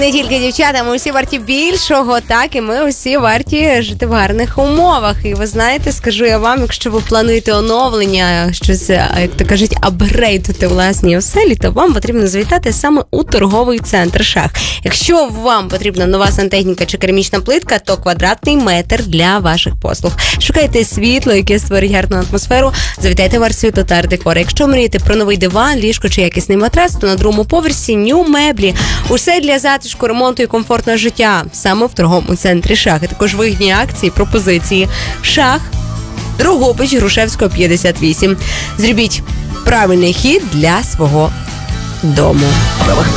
не тільки дівчата, ми всі варті більшого, так, і ми всі варті жити в гарних умовах. І ви знаєте, скажу я вам, якщо ви плануєте оновлення, щось, як то кажуть, апгрейдити власні оселі, то вам потрібно завітати саме у торговий центр «Шах». Якщо вам потрібна нова сантехніка чи керамічна плитка, то квадратний метр для ваших послуг. Шукайте світло, яке створить гарну атмосферу, завітайте в Арт-Світ та Арт-Декор. Якщо мрієте про новий диван, ліжко чи якісний матрас, то на другому поверсі Нью Меблі. Усе для затишку, ремонту і комфортного життя саме в торговому центрі «Шах». І також вигідні акції, пропозиції. «Шах», Дрогобич, Грушевського, 58. Зробіть правильний хід для свого дому.